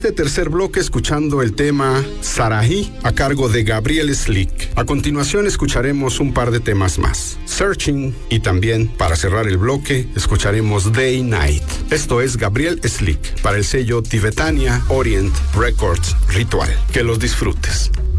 Este tercer bloque escuchando el tema Sarahi a cargo de Gabriel Slick. A continuación escucharemos un par de temas más, Searching, y también para cerrar el bloque escucharemos Day Night. Esto es Gabriel Slick para el sello Tibetania Orient Records Ritual. Que los disfrutes.